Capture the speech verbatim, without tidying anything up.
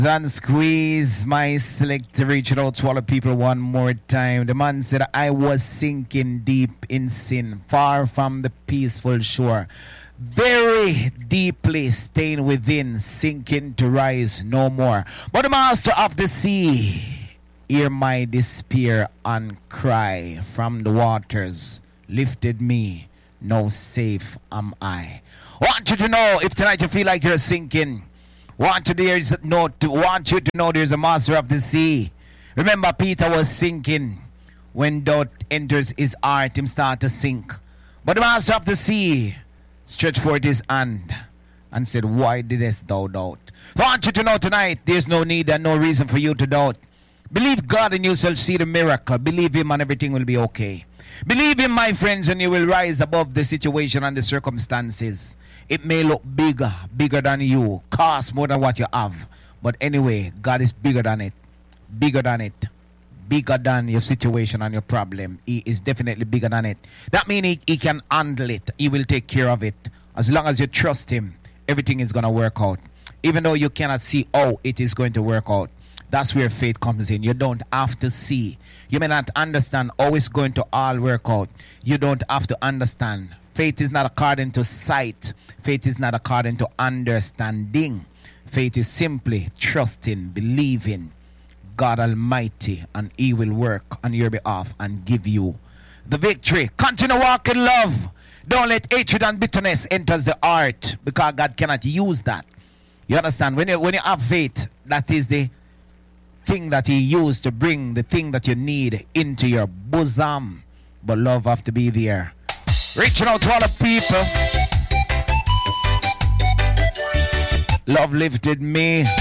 And squeeze my select to reach it out to all the people one more time. The man said, I was sinking deep in sin, far from the peaceful shore, very deeply staying within, sinking to rise no more. But the master of the sea, hear my despair and cry from the waters, lifted me, now safe am I. Want you to know, if tonight you feel like you're sinking, Want you, there's no, to, want you to know there's a master of the sea. Remember, Peter was sinking. When doubt enters his heart, him start to sink. But the master of the sea stretched forth his hand and said, why didst thou doubt? I want you to know tonight, there's no need and no reason for you to doubt. Believe God and you shall see the miracle. Believe him and everything will be okay. Believe him, my friends, and you will rise above the situation and the circumstances. It may look bigger, bigger than you, cost more than what you have. But anyway, God is bigger than it, bigger than it, bigger than your situation and your problem. He is definitely bigger than it. That means he, he can handle it. He will take care of it. As long as you trust him, everything is going to work out. Even though you cannot see how it is going to work out. That's where faith comes in. You don't have to see. You may not understand how it's going to all work out. You don't have to understand. Faith is not according to sight. Faith is not according to understanding. Faith is simply trusting, believing God Almighty, and he will work on your behalf and give you the victory. Continue walking in love. Don't let hatred and bitterness enter the heart, because God cannot use that. You understand? When you, when you have faith, that is the thing that he used to bring the thing that you need into your bosom. But love have to be there. Reaching out to all the people. Love lifted me.